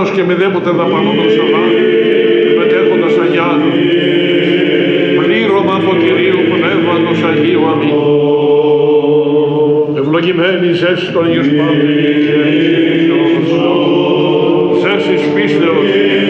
και μηδέποτε δαπανώντας αγάπη, μετέχοντας αγιάτων, πλήρωμα από Κυρίου Πνεύματος Αγίου. Αμήν. Ευλογημένη ζέση των Υιός Πάντων και ζέσης πίστεως,